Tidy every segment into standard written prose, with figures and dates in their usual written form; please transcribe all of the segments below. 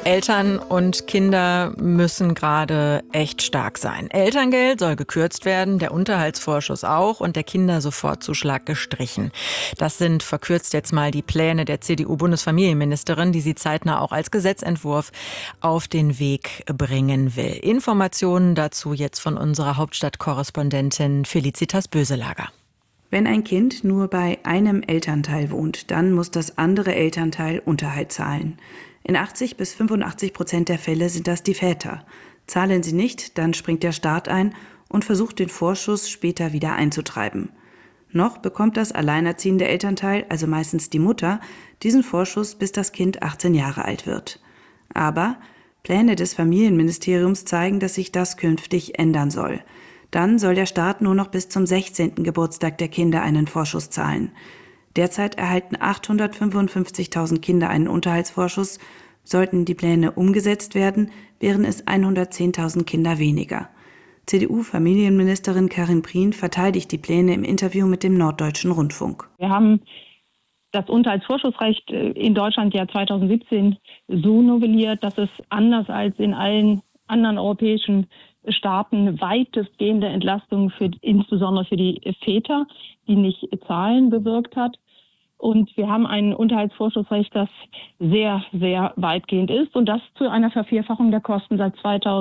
Eltern und Kinder müssen gerade echt stark sein. Elterngeld soll gekürzt werden, der Unterhaltsvorschuss auch und der Kindersofortzuschlag gestrichen. Das sind verkürzt jetzt mal die Pläne der CDU-Bundesfamilienministerin, die sie zeitnah auch als Gesetzentwurf auf den Weg bringen will. Informationen dazu jetzt von unserer Hauptstadtkorrespondentin Felicitas Böselager. Wenn ein Kind nur bei einem Elternteil wohnt, dann muss das andere Elternteil Unterhalt zahlen. In 80-85% der Fälle sind das die Väter. Zahlen sie nicht, dann springt der Staat ein und versucht den Vorschuss später wieder einzutreiben. Noch bekommt das alleinerziehende Elternteil, also meistens die Mutter, diesen Vorschuss, bis das Kind 18 Jahre alt wird. Aber Pläne des Familienministeriums zeigen, dass sich das künftig ändern soll. Dann soll der Staat nur noch bis zum 16. Geburtstag der Kinder einen Vorschuss zahlen. Derzeit erhalten 855.000 Kinder einen Unterhaltsvorschuss. Sollten die Pläne umgesetzt werden, wären es 110.000 Kinder weniger. CDU-Familienministerin Karin Prien verteidigt die Pläne im Interview mit dem Norddeutschen Rundfunk. Wir haben das Unterhaltssvorschussrecht in Deutschland ja 2017 so novelliert, dass es anders als in allen anderen europäischen Staaten weitestgehende Entlastungen insbesondere für die Väter, die nicht zahlen, bewirkt hat. Und wir haben ein Unterhaltsvorschussrecht, das sehr, sehr weitgehend ist und das zu einer Vervierfachung der Kosten seit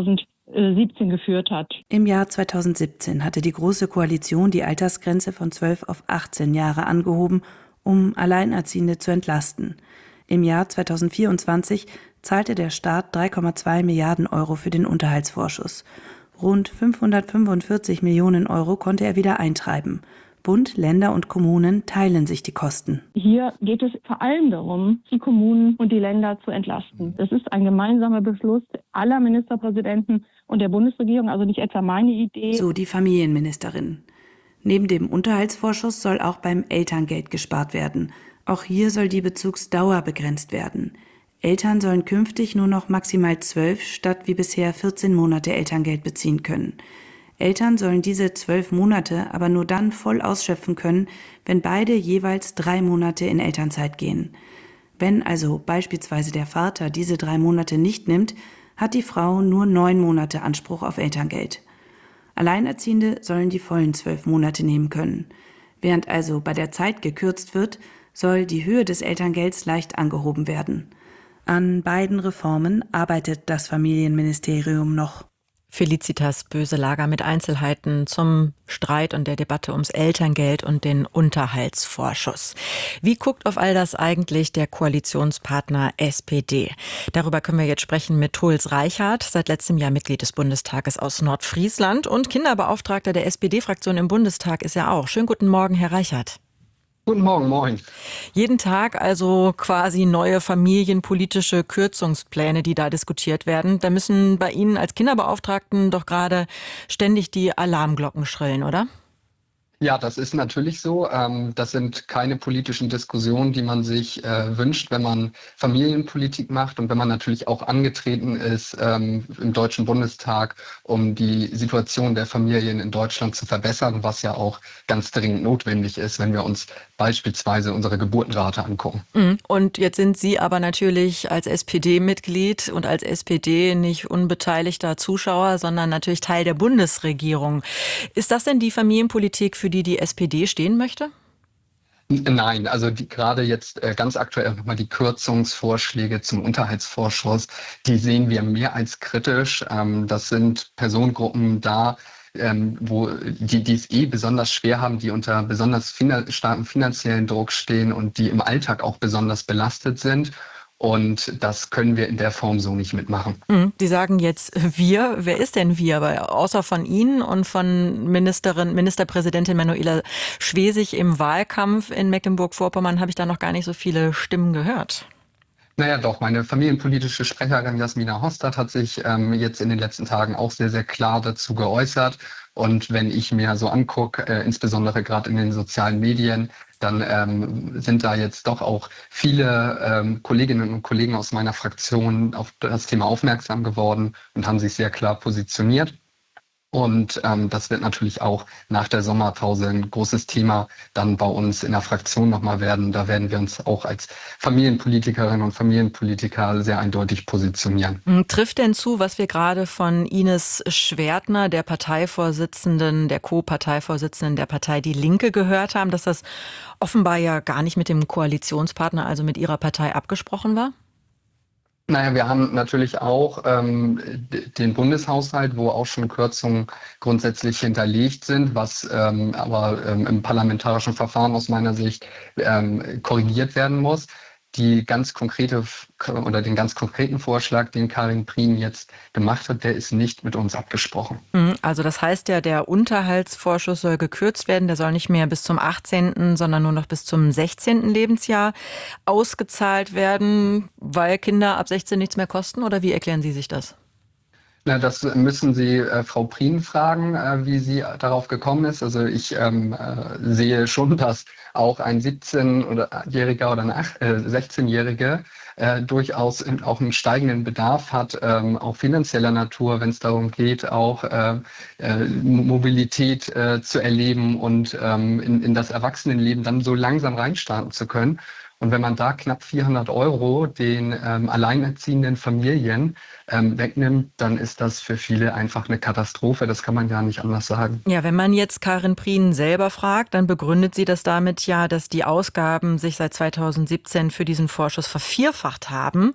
2017 geführt hat. Im Jahr 2017 hatte die Große Koalition die Altersgrenze von 12 auf 18 Jahre angehoben, um Alleinerziehende zu entlasten. Im Jahr 2024 zahlte der Staat 3,2 Milliarden Euro für den Unterhaltsvorschuss. Rund 545 Millionen Euro konnte er wieder eintreiben. Bund, Länder und Kommunen teilen sich die Kosten. Hier geht es vor allem darum, die Kommunen und die Länder zu entlasten. Das ist ein gemeinsamer Beschluss aller Ministerpräsidenten und der Bundesregierung, also nicht etwa meine Idee. So die Familienministerin. Neben dem Unterhaltsvorschuss soll auch beim Elterngeld gespart werden. Auch hier soll die Bezugsdauer begrenzt werden. Eltern sollen künftig nur noch maximal 12 statt wie bisher 14 Monate Elterngeld beziehen können. Eltern sollen diese 12 Monate aber nur dann voll ausschöpfen können, wenn beide jeweils 3 Monate in Elternzeit gehen. Wenn also beispielsweise der Vater diese 3 Monate nicht nimmt, hat die Frau nur 9 Monate Anspruch auf Elterngeld. Alleinerziehende sollen die vollen 12 Monate nehmen können. Während also bei der Zeit gekürzt wird, soll die Höhe des Elterngelds leicht angehoben werden. An beiden Reformen arbeitet das Familienministerium noch. Felicitas Böselager mit Einzelheiten zum Streit und der Debatte ums Elterngeld und den Unterhaltsvorschuss. Wie guckt auf all das eigentlich der Koalitionspartner SPD? Darüber können wir jetzt sprechen mit Truls Reichart, seit letztem Jahr Mitglied des Bundestages aus Nordfriesland und Kinderbeauftragter der SPD-Fraktion im Bundestag ist er auch. Schönen guten Morgen, Herr Reichart. Guten Morgen, moin. Jeden Tag also quasi neue familienpolitische Kürzungspläne, die da diskutiert werden. Da müssen bei Ihnen als Kinderbeauftragten doch gerade ständig die Alarmglocken schrillen, oder? Ja, das ist natürlich so. Das sind keine politischen Diskussionen, die man sich wünscht, wenn man Familienpolitik macht und wenn man natürlich auch angetreten ist im Deutschen Bundestag, um die Situation der Familien in Deutschland zu verbessern, was ja auch ganz dringend notwendig ist, wenn wir uns beispielsweise unsere Geburtenrate angucken. Und jetzt sind Sie aber natürlich als SPD-Mitglied und als SPD nicht unbeteiligter Zuschauer, sondern natürlich Teil der Bundesregierung. Ist das denn die Familienpolitik, für die SPD stehen möchte? Nein, also gerade jetzt ganz aktuell nochmal die Kürzungsvorschläge zum Unterhaltsvorschuss, die sehen wir mehr als kritisch. Das sind Personengruppen da, wo die es besonders schwer haben, die unter besonders starkem finanziellen Druck stehen und die im Alltag auch besonders belastet sind. Und das können wir in der Form so nicht mitmachen. Sie sagen jetzt wir. Wer ist denn wir? Weil außer von Ihnen und von Ministerpräsidentin Manuela Schwesig im Wahlkampf in Mecklenburg-Vorpommern habe ich da noch gar nicht so viele Stimmen gehört. Naja, doch, meine familienpolitische Sprecherin Jasmina Hostad hat sich jetzt in den letzten Tagen auch sehr, sehr klar dazu geäußert. Und wenn ich mir so angucke, insbesondere gerade in den sozialen Medien, dann sind da jetzt doch auch viele Kolleginnen und Kollegen aus meiner Fraktion auf das Thema aufmerksam geworden und haben sich sehr klar positioniert. Und das wird natürlich auch nach der Sommerpause ein großes Thema dann bei uns in der Fraktion nochmal werden. Da werden wir uns auch als Familienpolitikerinnen und Familienpolitiker sehr eindeutig positionieren. Trifft denn zu, was wir gerade von Ines Schwertner, der Parteivorsitzenden, der Co-Parteivorsitzenden der Partei Die Linke gehört haben, dass das offenbar ja gar nicht mit dem Koalitionspartner, also mit ihrer Partei, abgesprochen war? Naja, wir haben natürlich auch den Bundeshaushalt, wo auch schon Kürzungen grundsätzlich hinterlegt sind, was aber im parlamentarischen Verfahren aus meiner Sicht korrigiert werden muss. Den ganz konkreten Vorschlag, den Karin Prien jetzt gemacht hat, der ist nicht mit uns abgesprochen. Also das heißt ja, der Unterhaltsvorschuss soll gekürzt werden. Der soll nicht mehr bis zum 18., sondern nur noch bis zum 16. Lebensjahr ausgezahlt werden, weil Kinder ab 16 nichts mehr kosten? Oder wie erklären Sie sich das? Na, das müssen Sie Frau Prien fragen, wie sie darauf gekommen ist. Also ich sehe schon, dass auch ein 17-Jähriger oder ein 16-Jährige durchaus auch einen steigenden Bedarf hat, auch finanzieller Natur, wenn es darum geht, auch Mobilität zu erleben und in das Erwachsenenleben dann so langsam reinstarten zu können. Und wenn man da knapp 400 € den alleinerziehenden Familien wegnimmt, dann ist das für viele einfach eine Katastrophe. Das kann man ja nicht anders sagen. Ja, wenn man jetzt Karin Prien selber fragt, dann begründet sie das damit ja, dass die Ausgaben sich seit 2017 für diesen Vorschuss vervierfacht haben.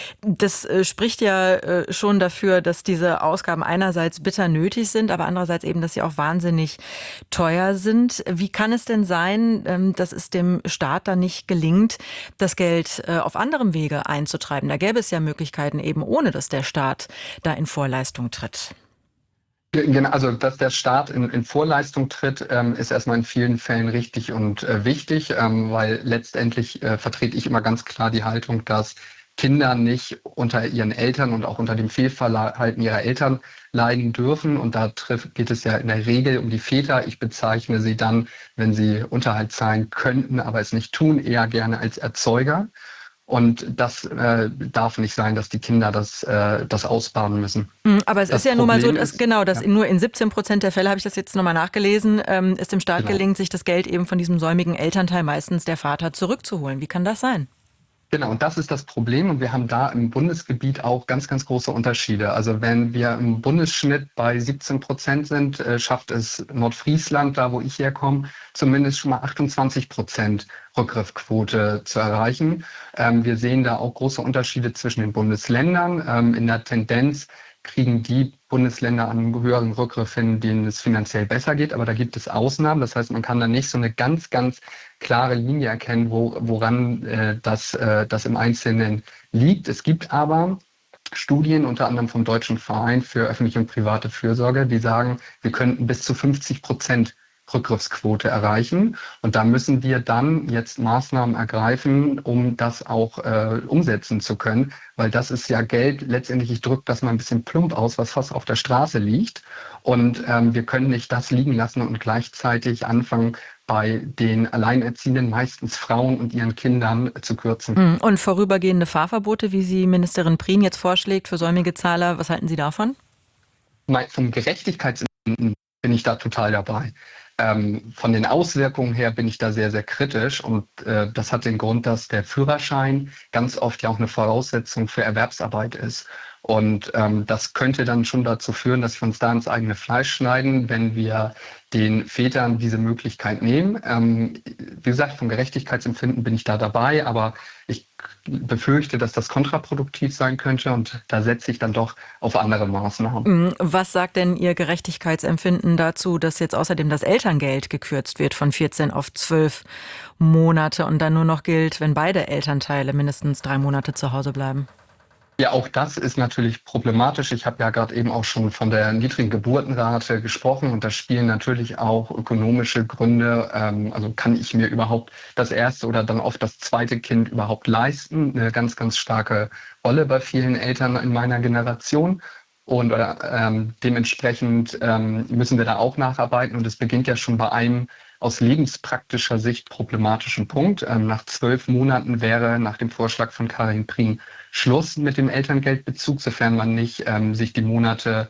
Das spricht ja schon dafür, dass diese Ausgaben einerseits bitter nötig sind, aber andererseits eben, dass sie auch wahnsinnig teuer sind. Wie kann es denn sein, dass es dem Staat dann nicht gelingt, das Geld auf anderem Wege einzutreiben? Da gäbe es ja Möglichkeiten eben, ohne dass der Staat da in Vorleistung tritt. Genau, also dass der Staat in Vorleistung tritt, ist erstmal in vielen Fällen richtig und wichtig, weil letztendlich vertrete ich immer ganz klar die Haltung, dass Kinder nicht unter ihren Eltern und auch unter dem Fehlverhalten ihrer Eltern leiden dürfen. Und da geht es ja in der Regel um die Väter. Ich bezeichne sie dann, wenn sie Unterhalt zahlen könnten, aber es nicht tun, eher gerne als Erzeuger. Und das darf nicht sein, dass die Kinder das ausbaden müssen. Aber es ist ja nun mal so, dass nur in 17% der Fälle, habe ich das jetzt nochmal nachgelesen, es dem Staat gelingt, sich das Geld eben von diesem säumigen Elternteil, meistens der Vater, zurückzuholen. Wie kann das sein? Genau, und das ist das Problem. Und wir haben da im Bundesgebiet auch ganz, ganz große Unterschiede. Also wenn wir im Bundesschnitt bei 17% sind, schafft es Nordfriesland, da wo ich herkomme, zumindest schon mal 28% Rückgriffquote zu erreichen. Wir sehen da auch große Unterschiede zwischen den Bundesländern. In der Tendenz kriegen die Bundesländer einen höheren Rückgriff hin, denen es finanziell besser geht. Aber da gibt es Ausnahmen. Das heißt, man kann da nicht so eine ganz, ganz klare Linie erkennen, woran das im Einzelnen liegt. Es gibt aber Studien, unter anderem vom Deutschen Verein für öffentliche und private Fürsorge, die sagen, wir könnten bis zu 50% Rückgriffsquote erreichen. Und da müssen wir dann jetzt Maßnahmen ergreifen, um das auch umsetzen zu können. Weil das ist ja Geld, letztendlich, ich drücke das mal ein bisschen plump aus, was fast auf der Straße liegt. Und wir können nicht das liegen lassen und gleichzeitig anfangen, bei den Alleinerziehenden, meistens Frauen und ihren Kindern, zu kürzen. Und vorübergehende Fahrverbote, wie sie Ministerin Prien jetzt vorschlägt für säumige Zahler, was halten Sie davon? Vom Gerechtigkeitsempfinden bin ich da total dabei. Von den Auswirkungen her bin ich da sehr, sehr kritisch und das hat den Grund, dass der Führerschein ganz oft ja auch eine Voraussetzung für Erwerbsarbeit ist. Und das könnte dann schon dazu führen, dass wir uns da ins eigene Fleisch schneiden, wenn wir den Vätern diese Möglichkeit nehmen. Wie gesagt, vom Gerechtigkeitsempfinden bin ich da dabei, aber ich befürchte, dass das kontraproduktiv sein könnte und da setze ich dann doch auf andere Maßnahmen. Was sagt denn Ihr Gerechtigkeitsempfinden dazu, dass jetzt außerdem das Elterngeld gekürzt wird von 14 auf 12 Monate und dann nur noch gilt, wenn beide Elternteile mindestens 3 Monate zu Hause bleiben? Ja, auch das ist natürlich problematisch. Ich habe ja gerade eben auch schon von der niedrigen Geburtenrate gesprochen und da spielen natürlich auch ökonomische Gründe. Also kann ich mir überhaupt das erste oder dann oft das zweite Kind überhaupt leisten? Eine ganz, ganz starke Rolle bei vielen Eltern in meiner Generation. Und dementsprechend müssen wir da auch nacharbeiten und es beginnt ja schon bei einem aus lebenspraktischer Sicht problematischen Punkt. Nach 12 Monaten wäre nach dem Vorschlag von Karin Prien Schluss mit dem Elterngeldbezug, sofern man nicht sich die Monate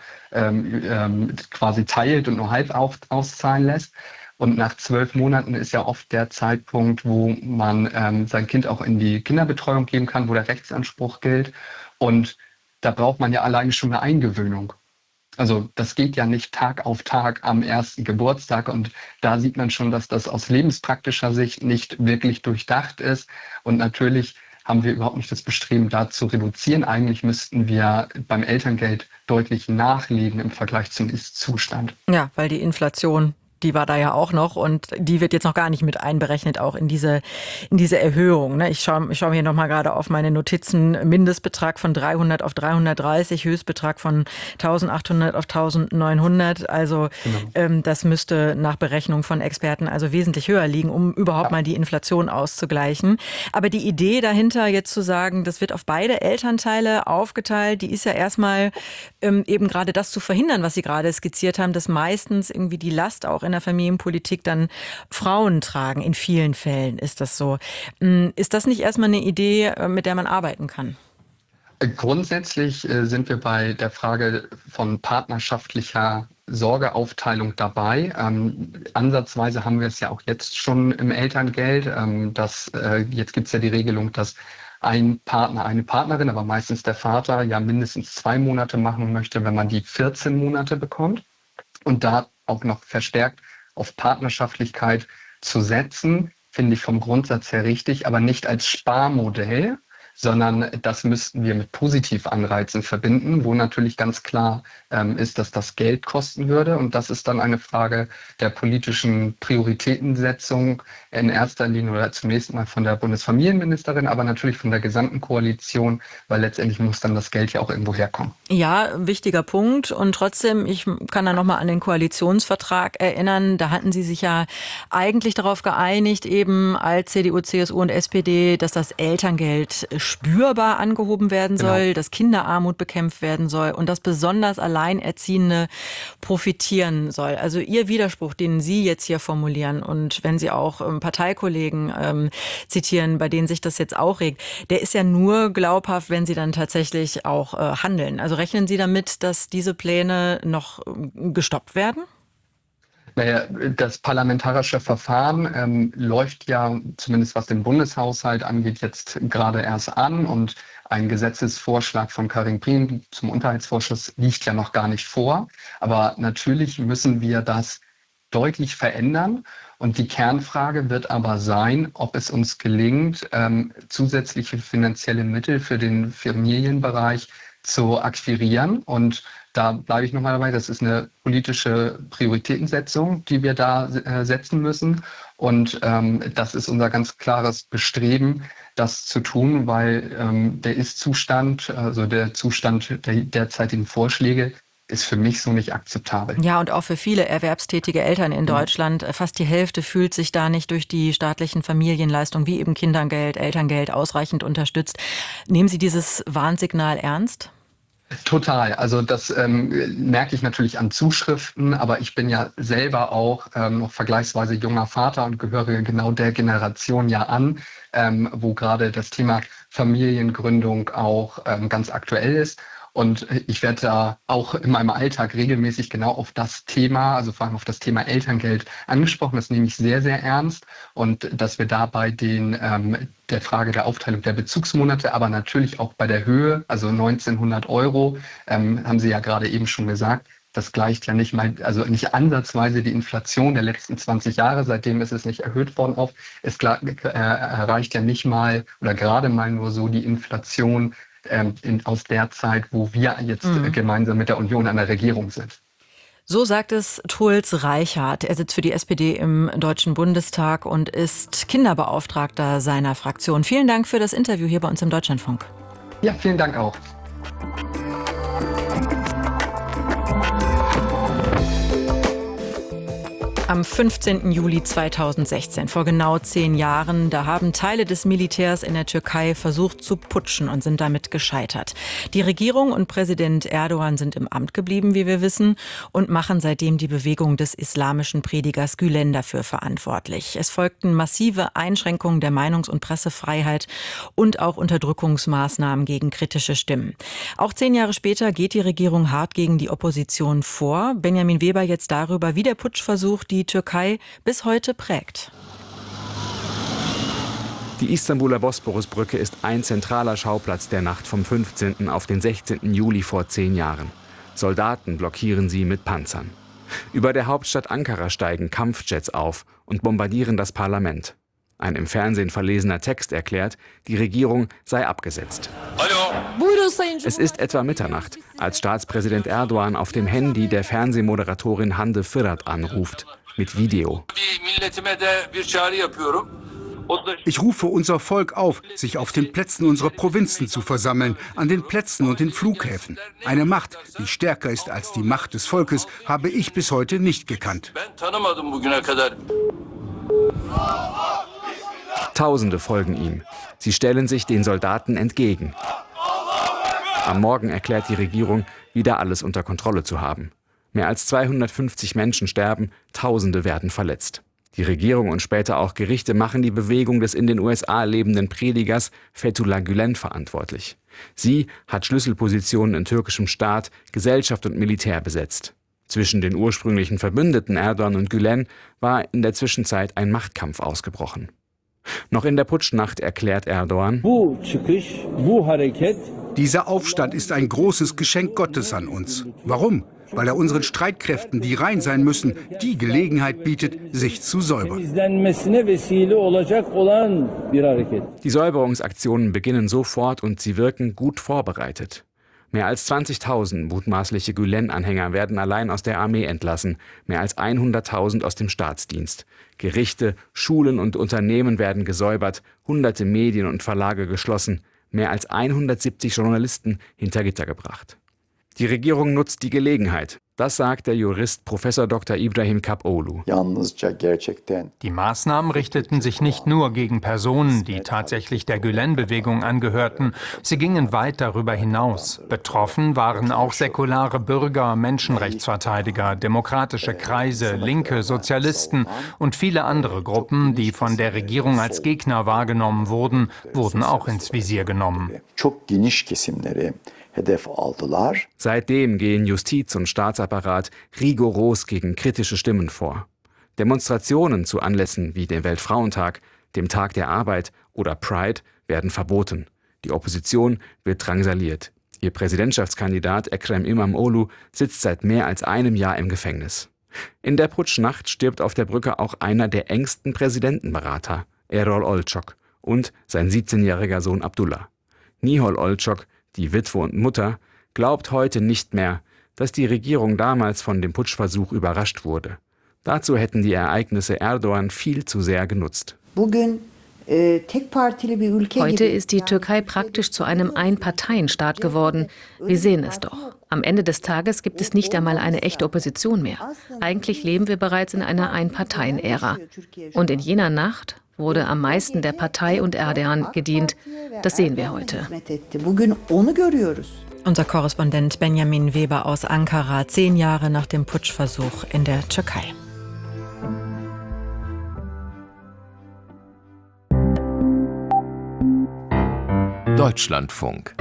quasi teilt und nur halb auszahlen lässt. Und nach 12 Monaten ist ja oft der Zeitpunkt, wo man sein Kind auch in die Kinderbetreuung geben kann, wo der Rechtsanspruch gilt. Und da braucht man ja alleine schon eine Eingewöhnung. Also das geht ja nicht Tag auf Tag am ersten Geburtstag. Und da sieht man schon, dass das aus lebenspraktischer Sicht nicht wirklich durchdacht ist. Und natürlich haben wir überhaupt nicht das Bestreben, da zu reduzieren. Eigentlich müssten wir beim Elterngeld deutlich nachlegen im Vergleich zum Ist-Zustand. Ja, weil die Inflation, die war da ja auch noch und die wird jetzt noch gar nicht mit einberechnet, auch in diese Erhöhung. Ich schaue hier nochmal gerade auf meine Notizen. Mindestbetrag von 300 auf 330, Höchstbetrag von 1800 auf 1900. Also das müsste nach Berechnung von Experten also wesentlich höher liegen, um überhaupt mal die Inflation auszugleichen. Aber die Idee dahinter jetzt zu sagen, das wird auf beide Elternteile aufgeteilt, die ist ja erstmal eben gerade das zu verhindern, was Sie gerade skizziert haben, dass meistens irgendwie die Last auch in der Familienpolitik dann Frauen tragen. In vielen Fällen ist das so. Ist das nicht erstmal eine Idee, mit der man arbeiten kann? Grundsätzlich sind wir bei der Frage von partnerschaftlicher Sorgeaufteilung dabei. Ansatzweise haben wir es ja auch jetzt schon im Elterngeld. Jetzt gibt es ja die Regelung, dass ein Partner, eine Partnerin, aber meistens der Vater, ja mindestens 2 Monate machen möchte, wenn man die 14 Monate bekommt. Und da auch noch verstärkt auf Partnerschaftlichkeit zu setzen, finde ich vom Grundsatz her richtig, aber nicht als Sparmodell, sondern das müssten wir mit Positivanreizen verbinden, wo natürlich ganz klar ist, dass das Geld kosten würde. Und das ist dann eine Frage der politischen Prioritätensetzung in erster Linie oder zunächst mal von der Bundesfamilienministerin, aber natürlich von der gesamten Koalition, weil letztendlich muss dann das Geld ja auch irgendwo herkommen. Ja, wichtiger Punkt. Und trotzdem, ich kann da nochmal an den Koalitionsvertrag erinnern. Da hatten Sie sich ja eigentlich darauf geeinigt, eben als CDU, CSU und SPD, dass das Elterngeld spürbar angehoben werden soll, genau, dass Kinderarmut bekämpft werden soll und dass besonders Alleinerziehende profitieren soll. Also Ihr Widerspruch, den Sie jetzt hier formulieren und wenn Sie auch Parteikollegen zitieren, bei denen sich das jetzt auch regt, der ist ja nur glaubhaft, wenn Sie dann tatsächlich auch handeln. Also rechnen Sie damit, dass diese Pläne noch gestoppt werden? Naja, das parlamentarische Verfahren läuft ja, zumindest was den Bundeshaushalt angeht, jetzt gerade erst an und ein Gesetzesvorschlag von Karin Prien zum Unterhaltsvorschuss liegt ja noch gar nicht vor. Aber natürlich müssen wir das deutlich verändern. Und die Kernfrage wird aber sein, ob es uns gelingt, zusätzliche finanzielle Mittel für den Familienbereich zu akquirieren. Und da bleibe ich nochmal dabei, das ist eine politische Prioritätensetzung, die wir da setzen müssen. Und das ist unser ganz klares Bestreben, das zu tun, weil der Ist-Zustand, also der Zustand der derzeitigen Vorschläge, ist für mich so nicht akzeptabel. Ja, und auch für viele erwerbstätige Eltern in Deutschland. Fast die Hälfte fühlt sich da nicht durch die staatlichen Familienleistungen wie eben Kindergeld, Elterngeld ausreichend unterstützt. Nehmen Sie dieses Warnsignal ernst? Total. Also das merke ich natürlich an Zuschriften, aber ich bin ja selber auch noch vergleichsweise junger Vater und gehöre genau der Generation ja an, wo gerade das Thema Familiengründung auch ganz aktuell ist. Und ich werde da auch in meinem Alltag regelmäßig genau auf das Thema, also vor allem auf das Thema Elterngeld angesprochen. Das nehme ich sehr, sehr ernst. Und dass wir da bei der Frage der Aufteilung der Bezugsmonate, aber natürlich auch bei der Höhe, also 1900 €, haben Sie ja gerade eben schon gesagt, das gleicht ja nicht mal, also nicht ansatzweise die Inflation der letzten 20 Jahre, seitdem ist es nicht erhöht worden auf. Es erreicht ja nicht mal oder gerade mal nur so die Inflation aus der Zeit, wo wir jetzt gemeinsam mit der Union an der Regierung sind. So sagt es Truls Reichert. Er sitzt für die SPD im Deutschen Bundestag und ist Kinderbeauftragter seiner Fraktion. Vielen Dank für das Interview hier bei uns im Deutschlandfunk. Ja, vielen Dank auch. Am 15. Juli 2016, vor genau 10 Jahren, da haben Teile des Militärs in der Türkei versucht zu putschen und sind damit gescheitert. Die Regierung und Präsident Erdogan sind im Amt geblieben, wie wir wissen, und machen seitdem die Bewegung des islamischen Predigers Gülen dafür verantwortlich. Es folgten massive Einschränkungen der Meinungs- und Pressefreiheit und auch Unterdrückungsmaßnahmen gegen kritische Stimmen. Auch 10 Jahre später geht die Regierung hart gegen die Opposition vor. Benjamin Weber jetzt darüber, wie der Putschversuch die Türkei bis heute prägt. Die Istanbuler Bosporusbrücke ist ein zentraler Schauplatz der Nacht vom 15. auf den 16. Juli vor 10 Jahren. Soldaten blockieren sie mit Panzern. Über der Hauptstadt Ankara steigen Kampfjets auf und bombardieren das Parlament. Ein im Fernsehen verlesener Text erklärt, die Regierung sei abgesetzt. Es ist etwa Mitternacht, als Staatspräsident Erdogan auf dem Handy der Fernsehmoderatorin Hande Fırat anruft, mit Video. Ich rufe unser Volk auf, sich auf den Plätzen unserer Provinzen zu versammeln, an den Plätzen und den Flughäfen. Eine Macht, die stärker ist als die Macht des Volkes, habe ich bis heute nicht gekannt. Tausende folgen ihm. Sie stellen sich den Soldaten entgegen. Am Morgen erklärt die Regierung, wieder alles unter Kontrolle zu haben. Mehr als 250 Menschen sterben, Tausende werden verletzt. Die Regierung und später auch Gerichte machen die Bewegung des in den USA lebenden Predigers Fethullah Gülen verantwortlich. Sie hat Schlüsselpositionen in türkischem Staat, Gesellschaft und Militär besetzt. Zwischen den ursprünglichen Verbündeten Erdogan und Gülen war in der Zwischenzeit ein Machtkampf ausgebrochen. Noch in der Putschnacht erklärt Erdogan: Dieser Aufstand ist ein großes Geschenk Gottes an uns. Warum? Weil er unseren Streitkräften, die rein sein müssen, die Gelegenheit bietet, sich zu säubern. Die Säuberungsaktionen beginnen sofort und sie wirken gut vorbereitet. Mehr als 20.000 mutmaßliche Gülen-Anhänger werden allein aus der Armee entlassen, mehr als 100.000 aus dem Staatsdienst. Gerichte, Schulen und Unternehmen werden gesäubert, hunderte Medien und Verlage geschlossen, mehr als 170 Journalisten hinter Gitter gebracht. Die Regierung nutzt die Gelegenheit. Das sagt der Jurist Prof. Dr. Ibrahim Kapoğlu. Die Maßnahmen richteten sich nicht nur gegen Personen, die tatsächlich der Gülen-Bewegung angehörten. Sie gingen weit darüber hinaus. Betroffen waren auch säkulare Bürger, Menschenrechtsverteidiger, demokratische Kreise, linke Sozialisten und viele andere Gruppen, die von der Regierung als Gegner wahrgenommen wurden, wurden auch ins Visier genommen. Seitdem gehen Justiz und Staatsapparat rigoros gegen kritische Stimmen vor. Demonstrationen zu Anlässen wie dem Weltfrauentag, dem Tag der Arbeit oder Pride werden verboten. Die Opposition wird drangsaliert. Ihr Präsidentschaftskandidat Ekrem İmamoğlu sitzt seit mehr als einem Jahr im Gefängnis. In der Putschnacht stirbt auf der Brücke auch einer der engsten Präsidentenberater, Erol Olçok, und sein 17-jähriger Sohn Abdullah. Nihol Olçok, die Witwe und Mutter, glaubt heute nicht mehr, dass die Regierung damals von dem Putschversuch überrascht wurde. Dazu hätten die Ereignisse Erdogan viel zu sehr genutzt. Heute ist die Türkei praktisch zu einem Einparteienstaat geworden. Wir sehen es doch. Am Ende des Tages gibt es nicht einmal eine echte Opposition mehr. Eigentlich leben wir bereits in einer Einparteien-Ära. Und in jener Nacht wurde am meisten der Partei und Erdogan gedient. Das sehen wir heute. Unser Korrespondent Benjamin Weber aus Ankara, 10 Jahre nach dem Putschversuch in der Türkei. Deutschlandfunk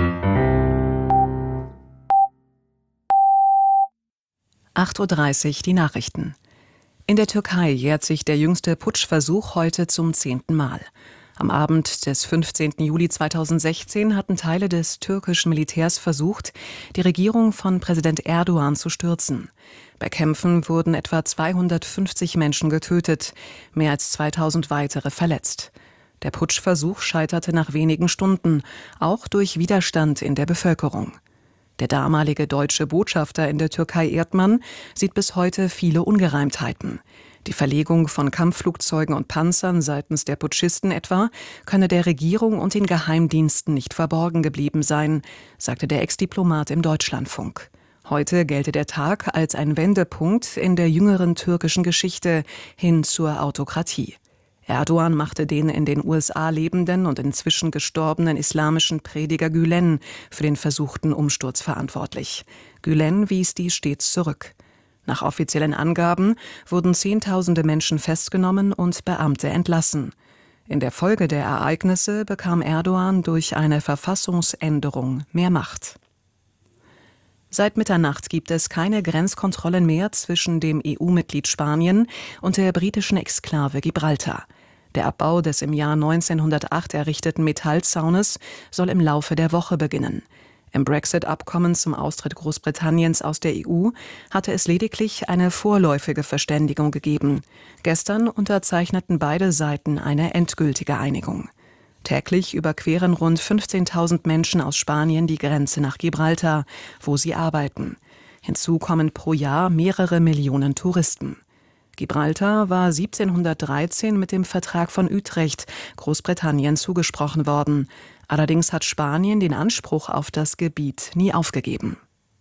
8:30 Uhr die Nachrichten. In der Türkei jährt sich der jüngste Putschversuch heute zum 10. Mal. Am Abend des 15. Juli 2016 hatten Teile des türkischen Militärs versucht, die Regierung von Präsident Erdogan zu stürzen. Bei Kämpfen wurden etwa 250 Menschen getötet, mehr als 2000 weitere verletzt. Der Putschversuch scheiterte nach wenigen Stunden, auch durch Widerstand in der Bevölkerung. Der damalige deutsche Botschafter in der Türkei Erdmann sieht bis heute viele Ungereimtheiten. Die Verlegung von Kampfflugzeugen und Panzern seitens der Putschisten etwa könne der Regierung und den Geheimdiensten nicht verborgen geblieben sein, sagte der Ex-Diplomat im Deutschlandfunk. Heute gelte der Tag als ein Wendepunkt in der jüngeren türkischen Geschichte hin zur Autokratie. Erdogan machte den in den USA lebenden und inzwischen gestorbenen islamischen Prediger Gülen für den versuchten Umsturz verantwortlich. Gülen wies dies stets zurück. Nach offiziellen Angaben wurden Zehntausende Menschen festgenommen und Beamte entlassen. In der Folge der Ereignisse bekam Erdogan durch eine Verfassungsänderung mehr Macht. Seit Mitternacht gibt es keine Grenzkontrollen mehr zwischen dem EU-Mitglied Spanien und der britischen Exklave Gibraltar. Der Abbau des im Jahr 1908 errichteten Metallzaunes soll im Laufe der Woche beginnen. Im Brexit-Abkommen zum Austritt Großbritanniens aus der EU hatte es lediglich eine vorläufige Verständigung gegeben. Gestern unterzeichneten beide Seiten eine endgültige Einigung. Täglich überqueren rund 15.000 Menschen aus Spanien die Grenze nach Gibraltar, wo sie arbeiten. Hinzu kommen pro Jahr mehrere Millionen Touristen. Gibraltar war 1713 mit dem Vertrag von Utrecht Großbritannien zugesprochen worden. Allerdings hat Spanien den Anspruch auf das Gebiet nie aufgegeben.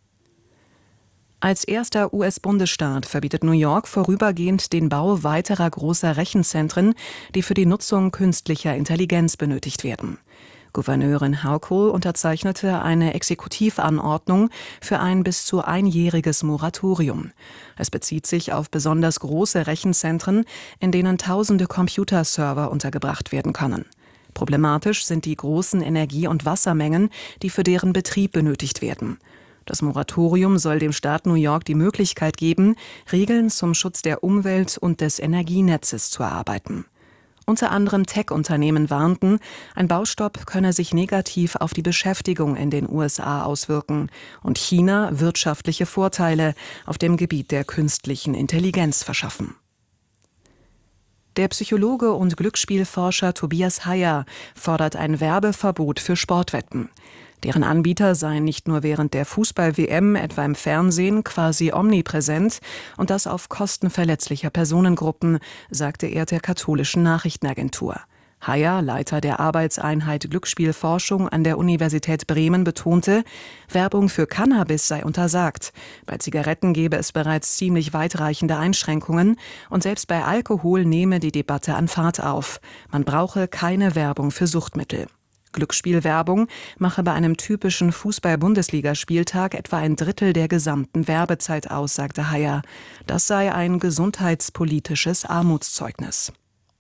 Als erster US-Bundesstaat verbietet New York vorübergehend den Bau weiterer großer Rechenzentren, die für die Nutzung künstlicher Intelligenz benötigt werden. Gouverneurin Hochul unterzeichnete eine Exekutivanordnung für ein bis zu einjähriges Moratorium. Es bezieht sich auf besonders große Rechenzentren, in denen tausende Computerserver untergebracht werden können. Problematisch sind die großen Energie- und Wassermengen, die für deren Betrieb benötigt werden. Das Moratorium soll dem Staat New York die Möglichkeit geben, Regeln zum Schutz der Umwelt und des Energienetzes zu erarbeiten. Unter anderem Tech-Unternehmen warnten, ein Baustopp könne sich negativ auf die Beschäftigung in den USA auswirken und China wirtschaftliche Vorteile auf dem Gebiet der künstlichen Intelligenz verschaffen. Der Psychologe und Glücksspielforscher Tobias Heyer fordert ein Werbeverbot für Sportwetten. Deren Anbieter seien nicht nur während der Fußball-WM, etwa im Fernsehen, quasi omnipräsent und das auf Kosten verletzlicher Personengruppen, sagte er der katholischen Nachrichtenagentur. Heyer, Leiter der Arbeitseinheit Glücksspielforschung an der Universität Bremen, betonte, Werbung für Cannabis sei untersagt. Bei Zigaretten gebe es bereits ziemlich weitreichende Einschränkungen und selbst bei Alkohol nehme die Debatte an Fahrt auf. Man brauche keine Werbung für Suchtmittel. Glücksspielwerbung mache bei einem typischen Fußball-Bundesligaspieltag etwa ein Drittel der gesamten Werbezeit aus, sagte Heyer. Das sei ein gesundheitspolitisches Armutszeugnis.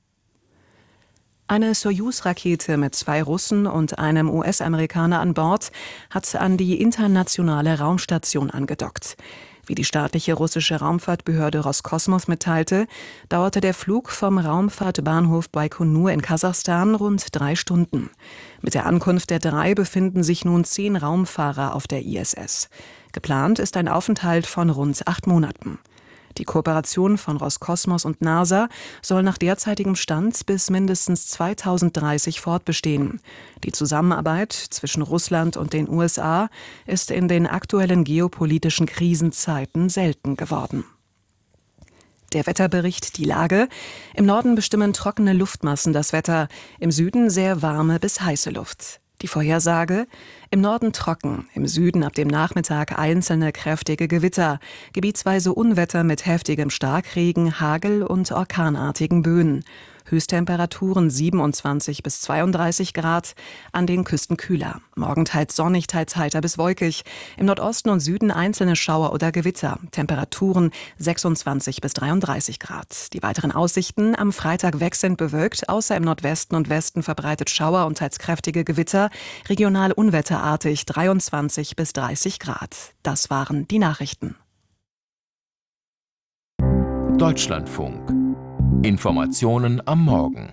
Eine Sojus-Rakete mit 2 Russen und einem US-Amerikaner an Bord hat an die internationale Raumstation angedockt. Wie die staatliche russische Raumfahrtbehörde Roskosmos mitteilte, dauerte der Flug vom Raumfahrtbahnhof Baikonur in Kasachstan rund 3 Stunden. Mit der Ankunft der 3 befinden sich nun 10 Raumfahrer auf der ISS. Geplant ist ein Aufenthalt von rund 8 Monaten. Die Kooperation von Roskosmos und NASA soll nach derzeitigem Stand bis mindestens 2030 fortbestehen. Die Zusammenarbeit zwischen Russland und den USA ist in den aktuellen geopolitischen Krisenzeiten selten geworden. Der Wetterbericht, die Lage. Im Norden bestimmen trockene Luftmassen das Wetter, im Süden sehr warme bis heiße Luft. Die Vorhersage: im Norden trocken, im Süden ab dem Nachmittag einzelne kräftige Gewitter, gebietsweise Unwetter mit heftigem Starkregen, Hagel und orkanartigen Böen. Höchsttemperaturen 27 bis 32 Grad, an den Küsten kühler. Morgen teils sonnig, teils heiter bis wolkig. Im Nordosten und Süden einzelne Schauer oder Gewitter. Temperaturen 26 bis 33 Grad. Die weiteren Aussichten: am Freitag wechselnd bewölkt, außer im Nordwesten und Westen verbreitet Schauer und teils kräftige Gewitter. Regional unwetterartig 23 bis 30 Grad. Das waren die Nachrichten. Deutschlandfunk. Informationen am Morgen.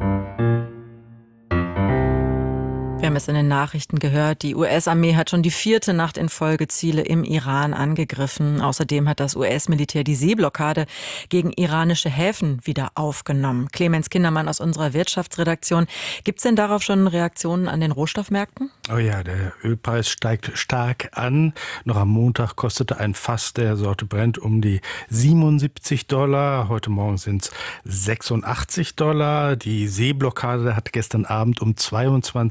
Wir haben es in den Nachrichten gehört, die US-Armee hat schon die 4. Nacht in Folge Ziele im Iran angegriffen. Außerdem hat das US-Militär die Seeblockade gegen iranische Häfen wieder aufgenommen. Clemens Kindermann aus unserer Wirtschaftsredaktion. Gibt es denn darauf schon Reaktionen an den Rohstoffmärkten? Oh ja, der Ölpreis steigt stark an. Noch am Montag kostete ein Fass der Sorte Brent um die $77. Heute Morgen sind es $86. Die Seeblockade hat gestern Abend um 22 Uhr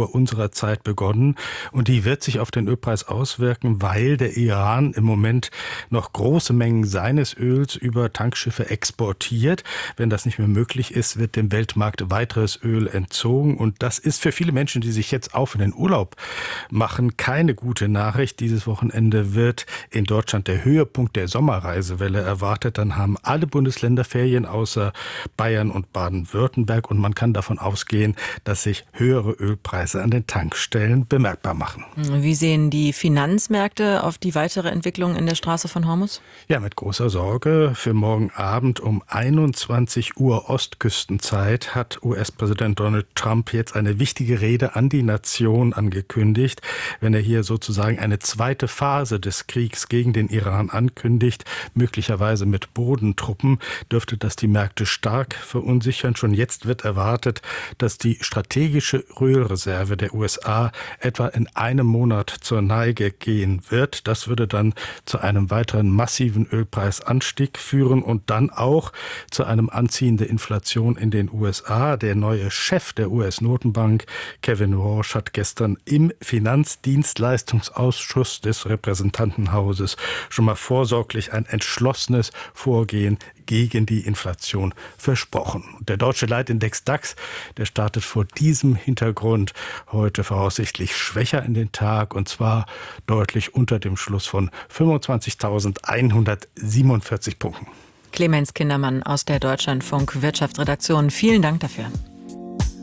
vor unserer Zeit begonnen und die wird sich auf den Ölpreis auswirken, weil der Iran im Moment noch große Mengen seines Öls über Tankschiffe exportiert. Wenn das nicht mehr möglich ist, wird dem Weltmarkt weiteres Öl entzogen und das ist für viele Menschen, die sich jetzt auf in den Urlaub machen, keine gute Nachricht. Dieses Wochenende wird in Deutschland der Höhepunkt der Sommerreisewelle erwartet. Dann haben alle Bundesländer Ferien außer Bayern und Baden-Württemberg und man kann davon ausgehen, dass sich höhere Ölpreise an den Tankstellen bemerkbar machen. Wie sehen die Finanzmärkte auf die weitere Entwicklung in der Straße von Hormuz? Ja, mit großer Sorge. Für morgen Abend um 21 Uhr Ostküstenzeit hat US-Präsident Donald Trump jetzt eine wichtige Rede an die Nation angekündigt. Wenn er hier sozusagen eine zweite Phase des Kriegs gegen den Iran ankündigt, möglicherweise mit Bodentruppen, dürfte das die Märkte stark verunsichern. Schon jetzt wird erwartet, dass die strategische Ölreserve der USA etwa in einem Monat zur Neige gehen wird. Das würde dann zu einem weiteren massiven Ölpreisanstieg führen und dann auch zu einem Anziehen der Inflation in den USA. Der neue Chef der US-Notenbank, Kevin Warsh, hat gestern im Finanzdienstleistungsausschuss des Repräsentantenhauses schon mal vorsorglich ein entschlossenes Vorgehen gegen die Inflation versprochen. Der deutsche Leitindex DAX, der startet vor diesem Hintergrund heute voraussichtlich schwächer in den Tag und zwar deutlich unter dem Schluss von 25.147 Punkten. Clemens Kindermann aus der Deutschlandfunk Wirtschaftsredaktion, vielen Dank dafür.